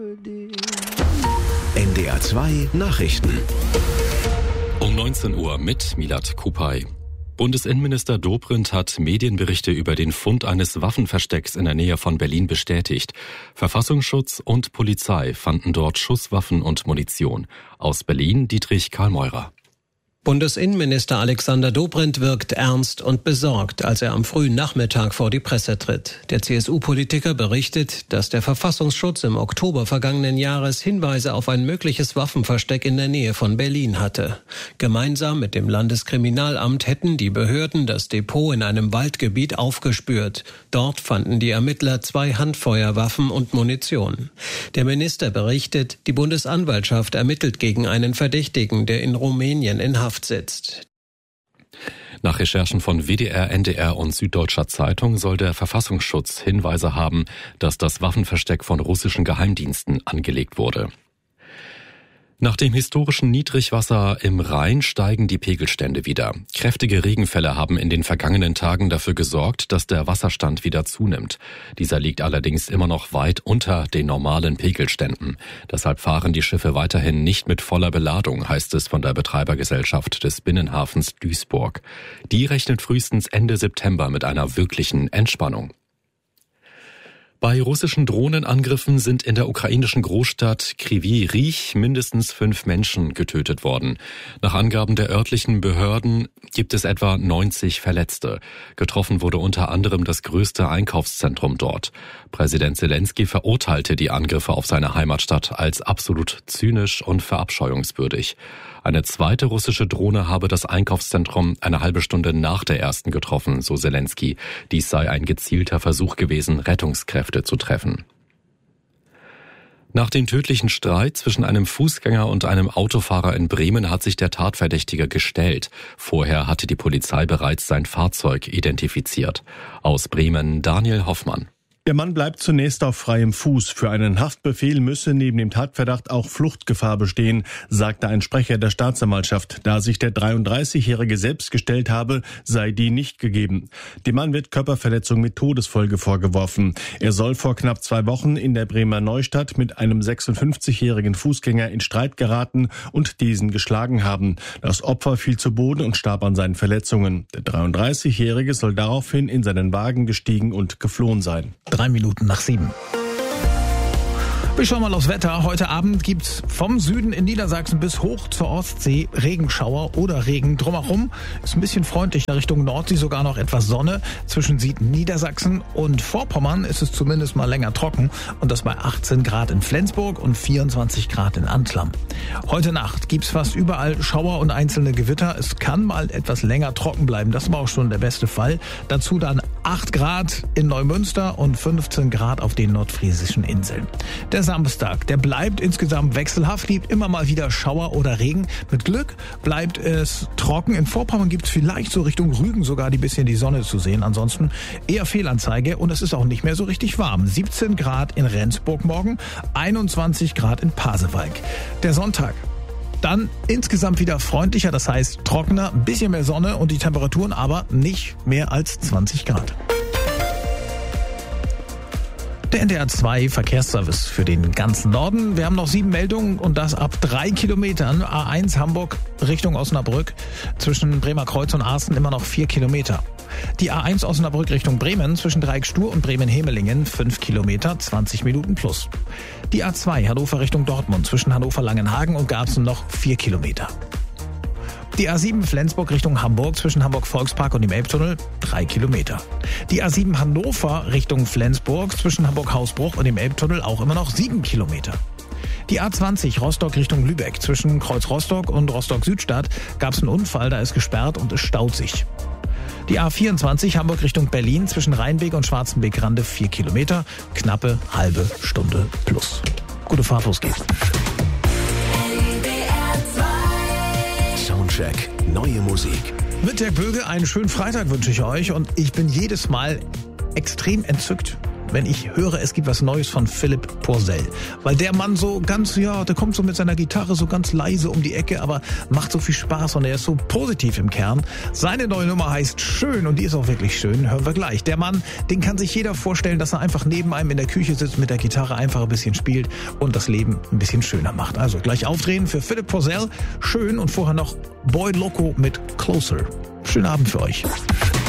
NDR 2 Nachrichten. Um 19 Uhr mit Milad Kupay. Bundesinnenminister Dobrindt hat Medienberichte über den Fund eines Waffenverstecks in der Nähe von Berlin bestätigt. Verfassungsschutz und Polizei fanden dort Schusswaffen und Munition. Aus Berlin Dietrich Karl-Meurer. Bundesinnenminister Alexander Dobrindt wirkt ernst und besorgt, als er am frühen Nachmittag vor die Presse tritt. Der CSU-Politiker berichtet, dass der Verfassungsschutz im Oktober vergangenen Jahres Hinweise auf ein mögliches Waffenversteck in der Nähe von Berlin hatte. Gemeinsam mit dem Landeskriminalamt hätten die Behörden das Depot in einem Waldgebiet aufgespürt. Dort fanden die Ermittler 2 Handfeuerwaffen und Munition. Der Minister berichtet, die Bundesanwaltschaft ermittelt gegen einen Verdächtigen, der in Rumänien in Haft sitzt. Nach Recherchen von WDR, NDR und Süddeutscher Zeitung soll der Verfassungsschutz Hinweise haben, dass das Waffenversteck von russischen Geheimdiensten angelegt wurde. Nach dem historischen Niedrigwasser im Rhein steigen die Pegelstände wieder. Kräftige Regenfälle haben in den vergangenen Tagen dafür gesorgt, dass der Wasserstand wieder zunimmt. Dieser liegt allerdings immer noch weit unter den normalen Pegelständen. Deshalb fahren die Schiffe weiterhin nicht mit voller Beladung, heißt es von der Betreibergesellschaft des Binnenhafens Duisburg. Die rechnet frühestens Ende September mit einer wirklichen Entspannung. Bei russischen Drohnenangriffen sind in der ukrainischen Großstadt Kryvyi Rih mindestens 5 Menschen getötet worden. Nach Angaben der örtlichen Behörden gibt es etwa 90 Verletzte. Getroffen wurde unter anderem das größte Einkaufszentrum dort. Präsident Zelensky verurteilte die Angriffe auf seine Heimatstadt als absolut zynisch und verabscheuungswürdig. Eine zweite russische Drohne habe das Einkaufszentrum eine halbe Stunde nach der ersten getroffen, so Zelensky. Dies sei ein gezielter Versuch gewesen, Rettungskräfte zu treffen. Nach dem tödlichen Streit zwischen einem Fußgänger und einem Autofahrer in Bremen hat sich der Tatverdächtige gestellt. Vorher hatte die Polizei bereits sein Fahrzeug identifiziert. Aus Bremen Daniel Hoffmann. Der Mann bleibt zunächst auf freiem Fuß. Für einen Haftbefehl müsse neben dem Tatverdacht auch Fluchtgefahr bestehen, sagte ein Sprecher der Staatsanwaltschaft. Da sich der 33-Jährige selbst gestellt habe, sei die nicht gegeben. Dem Mann wird Körperverletzung mit Todesfolge vorgeworfen. Er soll vor knapp 2 Wochen in der Bremer Neustadt mit einem 56-jährigen Fußgänger in Streit geraten und diesen geschlagen haben. Das Opfer fiel zu Boden und starb an seinen Verletzungen. Der 33-Jährige soll daraufhin in seinen Wagen gestiegen und geflohen sein. 3 Minuten nach 7. Wir schauen mal aufs Wetter. Heute Abend gibt's vom Süden in Niedersachsen bis hoch zur Ostsee Regenschauer oder Regen. Drumherum ist ein bisschen freundlicher, Richtung Nordsee sogar noch etwas Sonne. Zwischen Niedersachsen und Vorpommern ist es zumindest mal länger trocken. Und das bei 18 Grad in Flensburg und 24 Grad in Antlam. Heute Nacht gibt's fast überall Schauer und einzelne Gewitter. Es kann mal etwas länger trocken bleiben. Das war auch schon der beste Fall. Dazu dann 8 Grad in Neumünster und 15 Grad auf den nordfriesischen Inseln. Der Samstag, der bleibt insgesamt wechselhaft, gibt immer mal wieder Schauer oder Regen. Mit Glück bleibt es trocken. In Vorpommern gibt es vielleicht so Richtung Rügen sogar ein bisschen die Sonne zu sehen. Ansonsten eher Fehlanzeige und es ist auch nicht mehr so richtig warm. 17 Grad in Rendsburg morgen, 21 Grad in Pasewalk. Der Sonntag. Dann insgesamt wieder freundlicher, das heißt trockener, ein bisschen mehr Sonne und die Temperaturen aber nicht mehr als 20 Grad. Der NDR 2 Verkehrsservice für den ganzen Norden. Wir haben noch 7 Meldungen und das ab 3 Kilometern. A1 Hamburg Richtung Osnabrück. Zwischen Bremerkreuz und Arsten immer noch 4 Kilometer. Die A1 Osnabrück Richtung Bremen zwischen Dreiecksstuhr und Bremen-Hemelingen 5 Kilometer, 20 Minuten plus. Die A2 Hannover Richtung Dortmund zwischen Hannover-Langenhagen und Garbsen noch 4 Kilometer. Die A7 Flensburg Richtung Hamburg zwischen Hamburg-Volkspark und dem Elbtunnel 3 Kilometer. Die A7 Hannover Richtung Flensburg zwischen Hamburg-Hausbruch und dem Elbtunnel auch immer noch 7 Kilometer. Die A20 Rostock Richtung Lübeck zwischen Kreuz Rostock und Rostock-Südstadt gab es einen Unfall, da ist gesperrt und es staut sich. Die A24 Hamburg Richtung Berlin zwischen Rheinweg und Schwarzenbeck-Rande 4 Kilometer, knappe halbe Stunde plus. Gute Fahrt, los geht's. Soundcheck, neue Musik. Mit Dirk Böge einen schönen Freitag wünsche ich euch und ich bin jedes Mal extrem entzückt, wenn ich höre, es gibt was Neues von Philipp Porzell. Weil der Mann so ganz, der kommt so mit seiner Gitarre so ganz leise um die Ecke, aber macht so viel Spaß und er ist so positiv im Kern. Seine neue Nummer heißt Schön und die ist auch wirklich schön. Hören wir gleich. Der Mann, den kann sich jeder vorstellen, dass er einfach neben einem in der Küche sitzt, mit der Gitarre einfach ein bisschen spielt und das Leben ein bisschen schöner macht. Also gleich aufdrehen für Philipp Porzell. Schön und vorher noch Boy Loco mit Closer. Schönen Abend für euch.